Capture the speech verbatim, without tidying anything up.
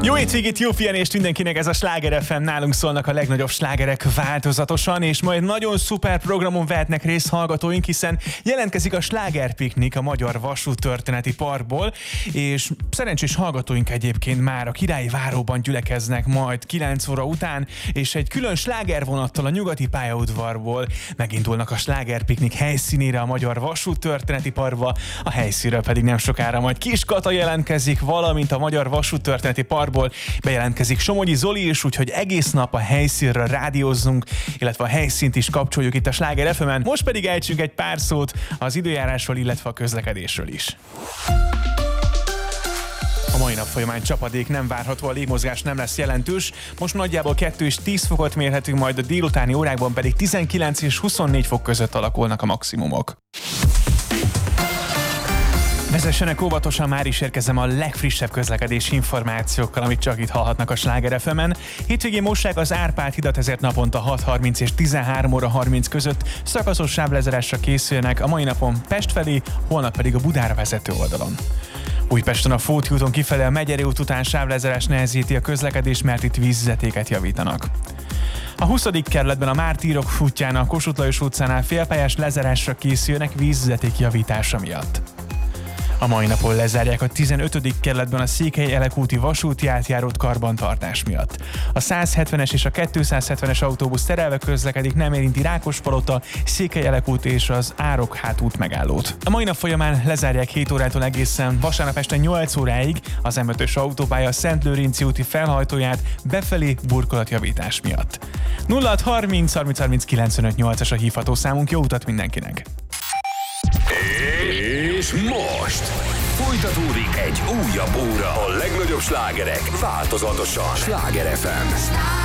Jó étvégét, jó pihenést mindenkinek, ez a Sláger ef em, nálunk szólnak a legnagyobb slágerek változatosan, és majd nagyon szuper programon vehetnek részt hallgatóink, hiszen jelentkezik a slágerpiknik a Magyar Vasúttörténeti Parkból, és szerencsés hallgatóink egyébként már a Királyi Váróban gyülekeznek majd kilenc óra után, és egy külön slágervonattal a Nyugati pályaudvarból megindulnak a slágerpiknik helyszínére a Magyar Vasúttörténeti Parkba, a helyszínről pedig nem sokára majd Kis Kata jelentkezik, valamint a Magyar Vasúttörténeti Parkból bejelentkezik Somogyi Zoli is, úgyhogy egész nap a helyszínről rádiózzunk, illetve a helyszínt is kapcsoljuk itt a Sláger ef emen. Most pedig ejtsünk egy pár szót az időjárásról, illetve a közlekedésről is. A mai nap folyamán csapadék nem várható, a légmozgás nem lesz jelentős. Most nagyjából kettő és tíz fokot mérhetünk, majd a délutáni órákban pedig tizenkilenc és huszonnégy fok között alakulnak a maximumok. Vezessenek óvatosan, már is érkezem a legfrissebb közlekedési információkkal, amit csak itt hallhatnak a Sláger ef emen. Hétvégén mossák az Árpád hidat, ezért naponta hat harminc és tizenhárom óra harminc között szakaszos sávlezárásra készülnek, a mai napon Pest felé, holnap pedig a Budára vezető oldalon. Újpesten a Fóti úton kifelé a Megyeri út után sávlezárás nehezíti a közlekedést, mert itt vízvezetéket javítanak. A huszadik kerületben a Mártírok útján a Kossuth Lajos utcánál félpályás lezárásra készülnek vízvezeték javítása miatt. A mai napon lezárják a tizenötödik kerületben a Székely-Elek úti vasúti átjárót karbantartás miatt. A száz hetvenes és a kétszázhetvenes autóbusz terelve közlekedik, nem érinti Rákospalota, Székely-Elek út és az Árokhát út megállót. A mai nap folyamán lezárják hét órától egészen vasárnap este nyolc óráig az em ötös autópálya Szentlőrinci úti felhajtóját befelé burkolatjavítás miatt. nulla hat harminc harminc harminc kilencvenöt nyolcas a hívható számunk, jó utat mindenkinek! És most folytatódik egy újabb óra. A legnagyobb slágerek változatosan. Sláger ef em.